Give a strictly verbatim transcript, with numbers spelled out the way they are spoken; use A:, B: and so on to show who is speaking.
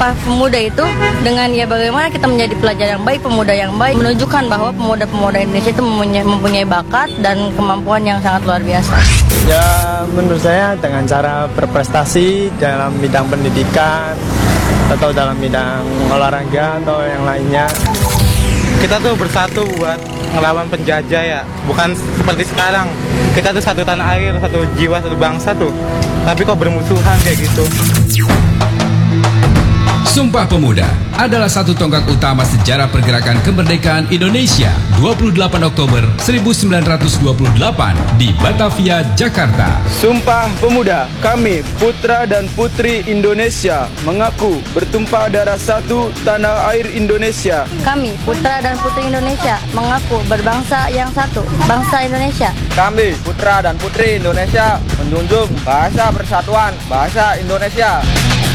A: Sumpah Pemuda itu dengan ya bagaimana kita menjadi pelajar yang baik, pemuda yang baik, menunjukkan bahwa pemuda-pemuda Indonesia itu mempunyai, mempunyai bakat dan kemampuan yang sangat luar biasa.
B: Ya menurut saya dengan cara berprestasi dalam bidang pendidikan atau dalam bidang olahraga atau yang lainnya.
C: Kita tuh bersatu buat ngelawan penjajah ya, bukan seperti sekarang. Kita tuh satu tanah air, satu jiwa, satu bangsa tuh. Tapi kok bermusuhan kayak gitu.
D: Sumpah Pemuda adalah satu tonggak utama sejarah pergerakan kemerdekaan Indonesia dua puluh delapan Oktober seribu sembilan ratus dua puluh delapan di Batavia, Jakarta.
E: Sumpah Pemuda, kami putra dan putri Indonesia mengaku bertumpah darah satu tanah air Indonesia.
A: Kami putra dan putri Indonesia mengaku berbangsa yang satu, bangsa Indonesia.
F: Kami putra dan putri Indonesia menjunjung bahasa persatuan, bahasa Indonesia.